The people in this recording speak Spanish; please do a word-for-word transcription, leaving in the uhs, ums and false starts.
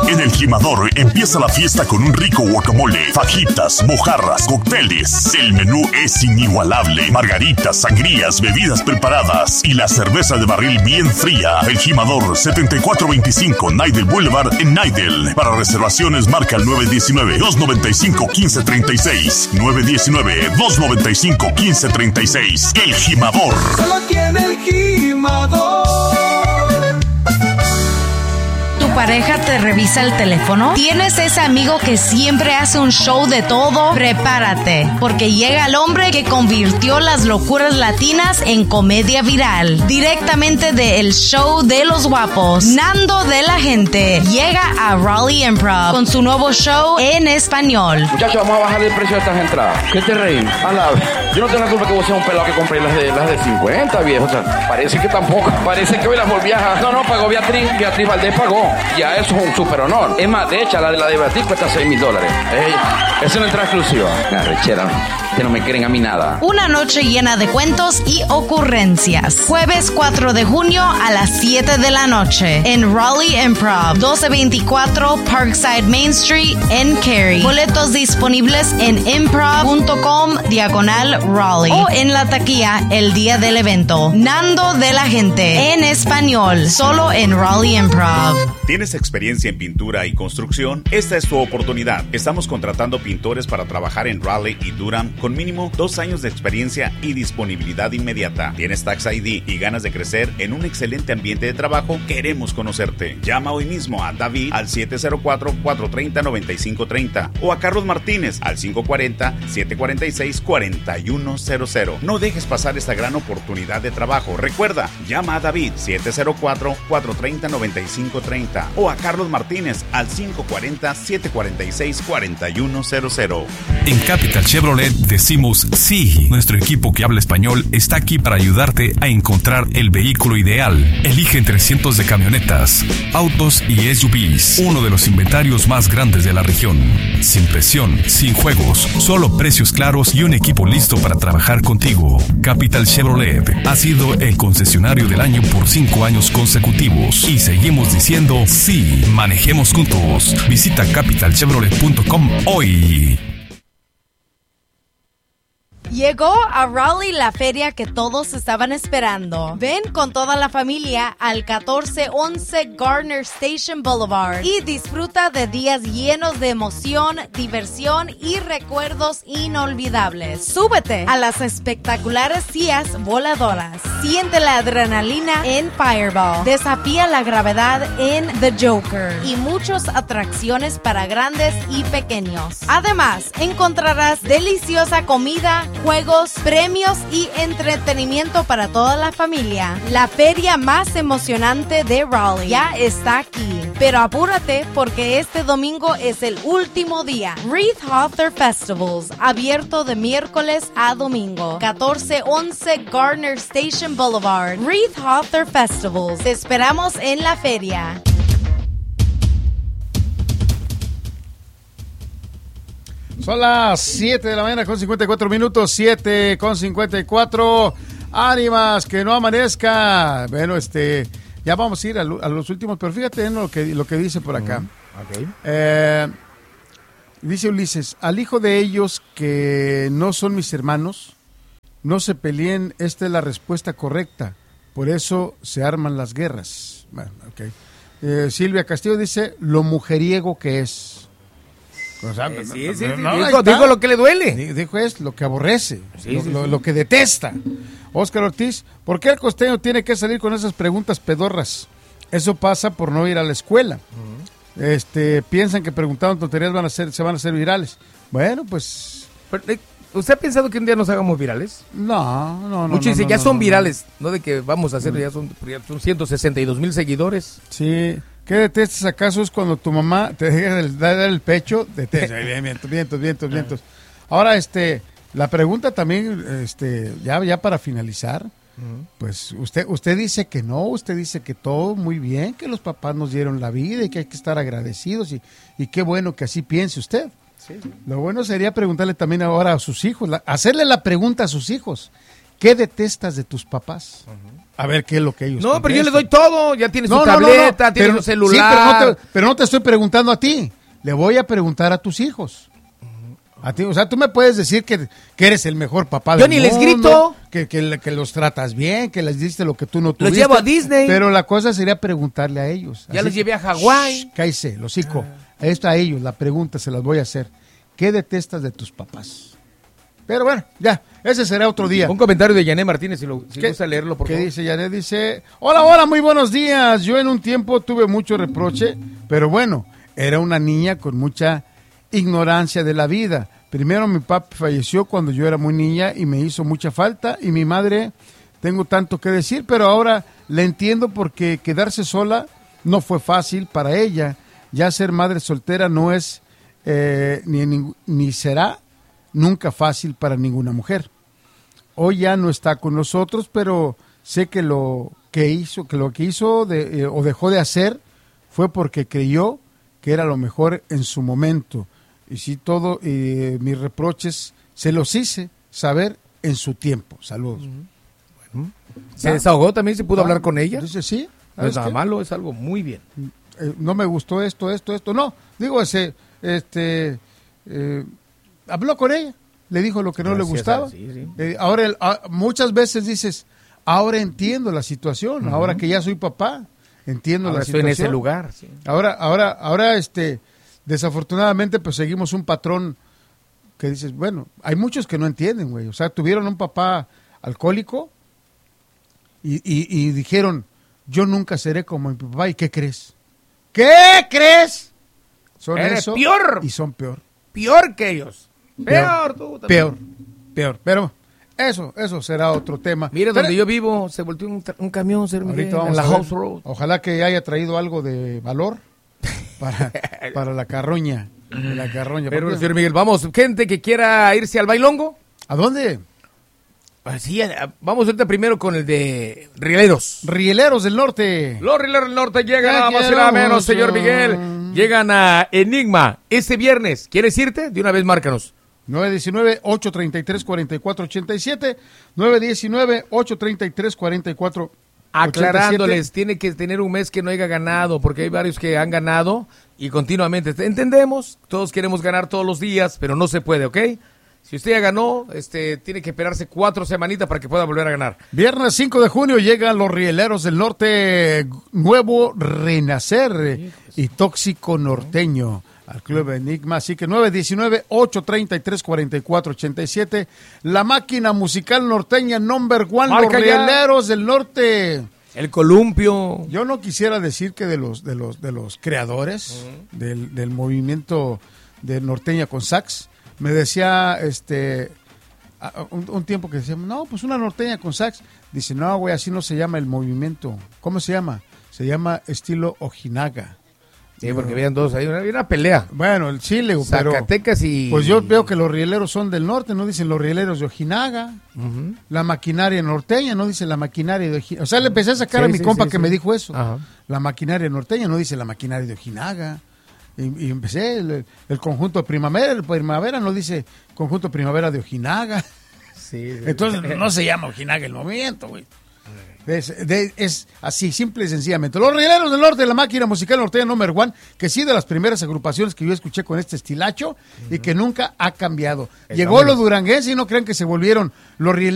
En el Jimador empieza la fiesta con un rico guacamole, fajitas, mojarras, cócteles. El menú es inigualable. Margaritas, sangrías, bebidas preparadas y la cerveza de barril bien fría. El Jimador, setenta y cuatro veinticinco Nidel Boulevard en Nidel. Para reservaciones marca el nueve uno nueve, dos nueve cinco, uno cinco tres seis. nueve uno nueve, dos nueve cinco, uno cinco tres seis. El Jimador. Solo tiene el Jimador. ¿Tu pareja te revisa el teléfono? ¿Tienes ese amigo que siempre hace un show de todo? Prepárate, porque llega el hombre que convirtió las locuras latinas en comedia viral. Directamente de El Show de los Guapos, Nando de la Gente llega a Raleigh Improv con su nuevo show en español. Muchachos, vamos a bajar el precio de estas entradas. ¿Qué te reí? Yo no tengo la culpa que vos seas un pelado que compré las de, las de cincuenta, viejo. O sea, parece que tampoco. Parece que hoy las volví a... No, no, pagó Beatriz. Beatriz Valdés pagó. Ya eso es un super honor. Es más, de hecho, la de la de Beatriz cuesta seis mil dólares. Ey, es una entrada exclusiva. La rechera, que no me creen a mí nada. Una noche llena de cuentos y ocurrencias. Jueves cuatro de junio a las siete de la noche en Raleigh Improv, doce veinticuatro Parkside Main Street en Cary. Boletos disponibles en improv.com diagonal Raleigh o en la taquilla el día del evento. Nando de la Gente en español, solo en Raleigh Improv. ¿Tienes experiencia en pintura y construcción? Esta es tu oportunidad. Estamos contratando pintores para trabajar en Raleigh y Durham con mínimo dos años de experiencia y disponibilidad inmediata. ¿Tienes Tax I D y ganas de crecer en un excelente ambiente de trabajo? Queremos conocerte. Llama hoy mismo a David al siete cero cuatro, cuatro tres cero, nueve cinco tres cero o a Carlos Martínez al cinco cuatro cero, siete cuatro seis, cuatro uno cero cero. No dejes pasar esta gran oportunidad de trabajo. Recuerda, llama a David siete cero cuatro, cuatro tres cero, nueve cinco tres cero o a Carlos Martínez al cinco cuatro cero, siete cuatro seis, cuatro uno cero cero. En Capital Chevrolet decimos sí. Nuestro equipo que habla español está aquí para ayudarte a encontrar el vehículo ideal. Elige entre cientos de camionetas, autos y S U Vs. Uno de los inventarios más grandes de la región. Sin presión, sin juegos, solo precios claros y un equipo listo para trabajar contigo. Capital Chevrolet ha sido el concesionario del año por cinco años consecutivos y seguimos diciendo sí. Manejemos juntos. Visita capital chevrolet punto com hoy. Llegó a Raleigh la feria que todos estaban esperando. Ven con toda la familia al catorce once Gardner Station Boulevard y disfruta de días llenos de emoción, diversión y recuerdos inolvidables. Súbete a las espectaculares sillas voladoras. Siente la adrenalina en Fireball. Desafía la gravedad en The Joker y muchas atracciones para grandes y pequeños. Además, encontrarás deliciosa comida, juegos, premios y entretenimiento para toda la familia. La feria más emocionante de Raleigh ya está aquí. Pero apúrate porque este domingo es el último día. Wreath Hawthorne Festivals, abierto de miércoles a domingo. catorce once Gardner Station Boulevard. Wreath Hawthorne Festivals. Te esperamos en la feria. Son las siete de la mañana con cincuenta y cuatro minutos, siete con cincuenta y cuatro. Ánimas, que no amanezca. Bueno, este, ya vamos a ir a, lo, a los últimos, pero fíjate en lo que, lo que dice por acá. Uh-huh. Okay. Eh, dice Ulises, al hijo de ellos que no son mis hermanos, no se peleen, esta es la respuesta correcta. Por eso se arman las guerras. Bueno, okay. eh, Silvia Castillo dice, lo mujeriego que es. O sea, eh, sí, sí, no, sí, no, dijo, dijo lo que le duele. Dijo es lo que aborrece, sí, lo, sí, lo, sí. lo que detesta. Óscar Ortiz, ¿por qué el costeño tiene que salir con esas preguntas pedorras? Eso pasa por no ir a la escuela. Uh-huh. Este, piensan que preguntando tonterías van a ser, se van a hacer virales. Bueno, pues... Pero, ¿usted ha pensado que un día nos hagamos virales? No, no, no. Muchos no, dicen, no, ya no, son no, virales, no. no de que vamos a hacer, no. ya son, ya son ciento sesenta y dos mil seguidores. Sí. ¿Qué detestas acaso es cuando tu mamá te deja el, dar el pecho? Detestas. vientos, vientos, vientos, vientos. Ahora, este, la pregunta también, este, ya, ya para finalizar, uh-huh. pues usted, usted dice que no, usted dice que todo muy bien, que los papás nos dieron la vida y que hay que estar agradecidos y, y qué bueno que así piense usted. Sí, sí. Lo bueno sería preguntarle también ahora a sus hijos, la, hacerle la pregunta a sus hijos. ¿qué detestas de tus papás? Uh-huh. A ver qué es lo que ellos No, contestan. pero yo le doy todo, ya tiene su no, tableta, no, no, no. tiene pero, su celular. Sí, pero, no te, pero no te estoy preguntando a ti, le voy a preguntar a tus hijos. A ti, o sea, tú me puedes decir que, que eres el mejor papá Yo del ni mundo, les grito. Que, que, que los tratas bien, que les diste lo que tú no tuviste. Los llevo a Disney. Pero la cosa sería preguntarle a ellos. Ya Así los que, llevé a Hawái. Cállese, los hocico. Ah. Esto a ellos, la pregunta se las voy a hacer. ¿Qué detestas de tus papás? Pero bueno, ya, ese será otro día. Un comentario de Yané Martínez, si, lo, si gusta leerlo, por ¿Qué favor. dice Yané? Dice, hola, hola, muy buenos días. Yo en un tiempo tuve mucho reproche, pero bueno, era una niña con mucha ignorancia de la vida. Primero mi papá falleció cuando yo era muy niña y me hizo mucha falta, y mi madre, tengo tanto que decir, pero ahora la entiendo porque quedarse sola no fue fácil para ella. Ya ser madre soltera no es eh, ni, ni, ni será nunca fácil para ninguna mujer. Hoy ya no está con nosotros, pero sé que lo que hizo, que lo que hizo de, eh, o dejó de hacer fue porque creyó que era lo mejor en su momento. Y si todo, eh, mis reproches se los hice saber en su tiempo. Saludos. Bueno, ¿se desahogó también? ¿Se pudo ah, hablar con ella? Dice, sí. No es nada malo, es algo muy bien. Eh, no me gustó esto, esto, esto. No, digo, ese, este, eh, habló con ella, le dijo lo que no Gracias le gustaba. A, sí, sí. Eh, ahora, el, a, muchas veces dices, ahora entiendo la situación, uh-huh. ahora que ya soy papá, entiendo ahora la situación. Estoy en ese lugar. Sí. Ahora, ahora, ahora, este... Desafortunadamente, pues seguimos un patrón que dices, bueno, hay muchos que no entienden, güey. O sea, tuvieron un papá alcohólico y, y, y dijeron, yo nunca seré como mi papá. ¿Y qué crees? ¿Qué crees? Son Eres eso peor. Y son peor. Peor que ellos. Peor, peor tú también. Peor, peor. Pero eso, eso será otro tema. Mira, Pero, donde yo vivo, se volteó un, un camión, se ahorita vamos en la a ver. House Road. Ojalá que haya traído algo de valor. Para, para la carroña, la carroña. Pero, señor Miguel, vamos, gente que quiera irse al bailongo. ¿A dónde? Sí, vamos ahorita primero con el de Rieleros. Rieleros del Norte. Los Rieleros del Norte llegan a más y nada menos, señor Miguel. Llegan a Enigma este viernes. ¿Quieres irte? De una vez, márcanos. nueve uno nueve, ocho tres tres, cuatro cuatro ocho siete. nueve uno nueve, ocho tres tres, cuatro cuatro Aclarándoles, tiene que tener un mes que no haya ganado, porque hay varios que han ganado y continuamente. Entendemos, todos queremos ganar todos los días, pero no se puede, ¿ok? Si usted ya ganó, este, tiene que esperarse cuatro semanitas para que pueda volver a ganar. Viernes cinco de junio llegan los Rieleros del Norte, Nuevo Renacer y Tóxico Norteño al Club Enigma, así que nueve uno nueve, ocho tres tres, cuatro cuatro ocho siete, la máquina musical norteña number one, Marca los Rieleros ya. Del Norte. El columpio. Yo no quisiera decir que de los de los de los creadores uh-huh. del, del movimiento de norteña con sax, me decía este un, un tiempo que decía, no, pues una norteña con sax. Dice, no, güey, así no se llama el movimiento. ¿Cómo se llama? Se llama estilo Ojinaga. Sí, porque vean dos, hay una, hay una pelea. Bueno, el Chile, pero... Zacatecas y... Pues yo veo que los rieleros son del norte, no dicen los rieleros de Ojinaga. Uh-huh. La maquinaria norteña, no dice la maquinaria de Ojinaga. O sea, le empecé a sacar sí, a mi sí, compa sí, que sí. me dijo eso. Uh-huh. La maquinaria norteña, no dice la maquinaria de Ojinaga. Y, y empecé, el, el conjunto primavera, el primavera no dice conjunto primavera de Ojinaga. Sí, sí. Entonces no se llama Ojinaga el movimiento, güey. Es, de, es así, simple y sencillamente. Los Rieleros del Norte, la máquina musical norteña number one, que sí de las primeras agrupaciones que yo escuché con este estilacho uh-huh. y que nunca ha cambiado. Está Llegó lo duranguense y no crean que se volvieron los Rieleros.